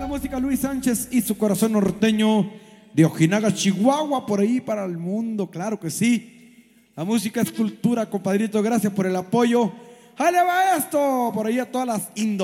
la música Luis Sánchez y su corazón norteño de Ojinaga, Chihuahua, por ahí para el mundo, claro que sí. La música es cultura, compadrito, gracias por el apoyo. ¡Ahí le va esto! Por ahí a todas las